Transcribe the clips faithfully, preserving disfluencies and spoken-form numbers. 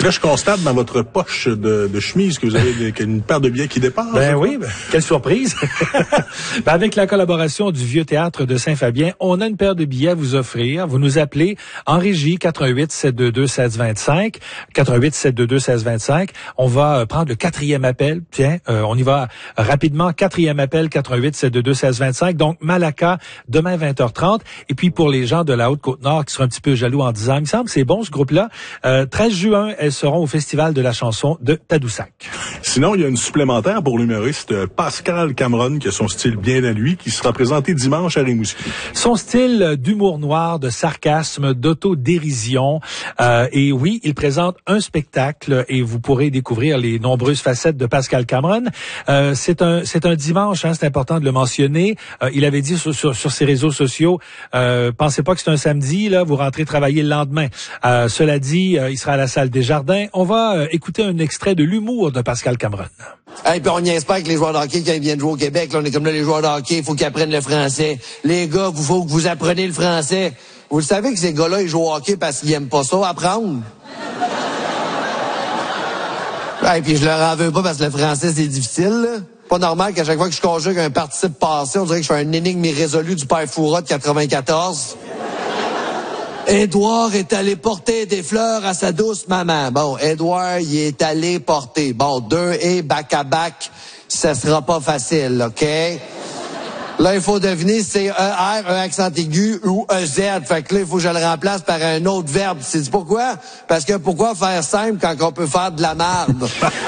Là, je constate dans votre poche de, de chemise que vous avez des, une paire de billets qui dépasse. Ben oui, ben, quelle surprise. Ben avec la collaboration du Vieux Théâtre de Saint-Fabien, on a une paire de billets à vous offrir. Vous nous appelez en régie quatre un huit, sept deux deux, un six deux cinq, quatre un huit, sept deux deux, un six deux cinq. On va euh, prendre le quatrième appel. Tiens, euh, on y va rapidement. Quatrième appel, quatre un huit, sept deux deux, un six deux cinq. Donc, Malaka, demain vingt heures trente. Et puis, pour les gens de la Haute-Côte-Nord qui seront un petit peu jaloux en disant, il me semble que c'est bon ce groupe-là, euh, treize juin, elles seront au Festival de la chanson de Tadoussac. Sinon, il y a une supplémentaire pour l'humoriste Pascal Cameron, qui a son style bien à lui, qui sera présenté dimanche à Rimouski. Son style d'humour noir, de sarcasme, d'autodérision. Euh, et oui, il présente un spectacle et vous pourrez découvrir les nombreuses facettes de Pascal Cameron. Euh, c'est un c'est un dimanche, hein, c'est important de le mentionner. Euh, il avait dit sur, sur, sur ses réseaux sociaux, euh, pensez pas que c'est un samedi, là, vous rentrez travailler le lendemain. Euh, cela dit, euh, il sera à la salle des Jardins. On va euh, écouter un extrait de l'humour de Pascal Cameron. Hey, puis on niaise pas avec les joueurs de hockey quand ils viennent jouer au Québec. Là, on est comme là, les joueurs de hockey, il faut qu'ils apprennent le français. Les gars, il faut que vous appreniez le français. Vous le savez que ces gars-là, ils jouent au hockey parce qu'ils aiment pas ça, apprendre. Hey, puis je leur en veux pas parce que le français, c'est difficile, là. Pas normal qu'à chaque fois que je conjugue un participe passé, on dirait que je fais un énigme irrésolu du père Foura de quatre-vingt-quatorze. Édouard est allé porter des fleurs à sa douce maman. Bon, Édouard, il est allé porter. Bon, deux et back à back, ça sera pas facile, OK? Là, il faut deviner si c'est E R, un accent aigu ou E Z. Fait que là, il faut que je le remplace par un autre verbe. C'est pourquoi? Parce que pourquoi faire simple quand on peut faire de la merde?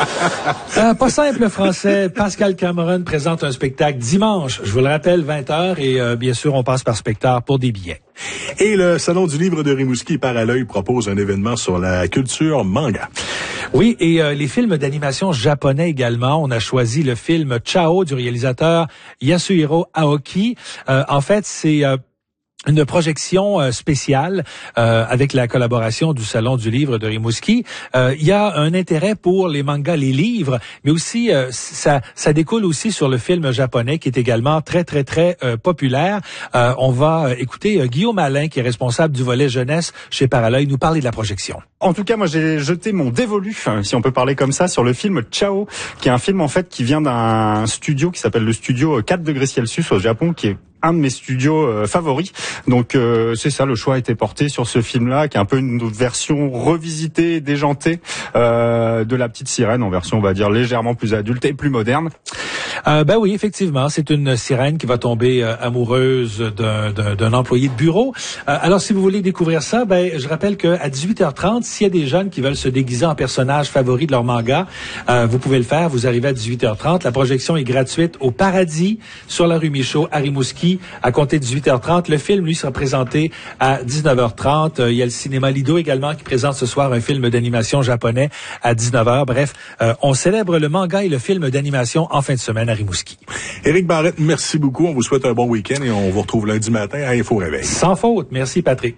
euh, pas simple le français. Pascal Cameron présente un spectacle dimanche. Je vous le rappelle, vingt heures. Et euh, bien sûr, on passe par spectacle pour des billets. Et le Salon du livre de Rimouski par à l'œil propose un événement sur la culture manga. Oui, et euh, les films d'animation japonais également. On a choisi le film Ciao du réalisateur Yasuhiro Aoki. Euh, en fait, c'est euh, une projection euh, spéciale euh, avec la collaboration du Salon du livre de Rimouski. Euh, il y a un intérêt pour les mangas, les livres, mais aussi euh, ça, ça découle aussi sur le film japonais qui est également très très très euh, populaire. Euh, on va euh, écouter euh, Guillaume Alain, qui est responsable du volet jeunesse chez Parallèle, nous parler de la projection. En tout cas, moi, j'ai jeté mon dévolu, si on peut parler comme ça, sur le film Ciao, qui est un film en fait qui vient d'un studio qui s'appelle le studio quatre degrés Celsius au Japon, qui est un de mes studios euh, favoris. Donc euh, c'est ça, le choix a été porté sur ce film-là, qui est un peu une version revisitée, déjantée euh, de La Petite Sirène, en version, on va dire, légèrement plus adulte et plus moderne. Euh, ben oui, effectivement, c'est une sirène qui va tomber euh, amoureuse d'un, d'un, d'un employé de bureau. Euh, alors, si vous voulez découvrir ça, ben je rappelle qu'à dix-huit heures trente, s'il y a des jeunes qui veulent se déguiser en personnage favori de leur manga, euh, vous pouvez le faire. Vous arrivez à dix-huit heures trente. La projection est gratuite au Paradis, sur la rue Michaud, à Rimouski, à compter de dix-huit heures trente. Le film, lui, sera présenté à dix-neuf heures trente. Euh, il y a le cinéma Lido également qui présente ce soir un film d'animation japonais à dix-neuf heures. Bref, euh, on célèbre le manga et le film d'animation en fin de semaine à Rimouski. Éric Barrette, merci beaucoup. On vous souhaite un bon week-end et on vous retrouve lundi matin à Info Réveil. Sans faute. Merci, Patrick.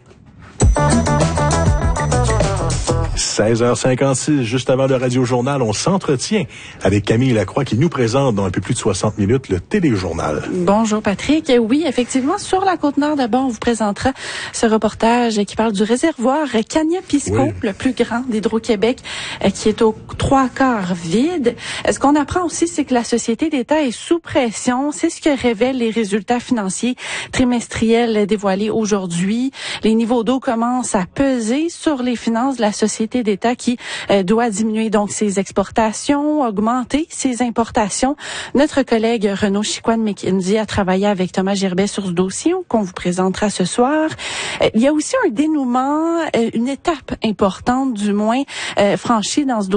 seize heures cinquante-six, juste avant le Radio-Journal, on s'entretient avec Camille Lacroix qui nous présente dans un peu plus de soixante minutes le Téléjournal. Bonjour Patrick. Oui, effectivement, sur la Côte-Nord, d'abord, on vous présentera ce reportage qui parle du réservoir Cagna-Pisco, oui, le plus grand d'Hydro-Québec, qui est aux trois quarts vide. Ce qu'on apprend aussi, c'est que la Société d'État est sous pression. C'est ce que révèlent les résultats financiers trimestriels dévoilés aujourd'hui. Les niveaux d'eau commencent à peser sur les finances de la Société d'État qui euh, doit diminuer donc ses exportations, augmenter ses importations. Notre collègue Renaud Chicoine McKinsey a travaillé avec Thomas Gerbet sur ce dossier qu'on vous présentera ce soir. Euh, il y a aussi un dénouement, euh, une étape importante du moins euh, franchie dans ce dossier.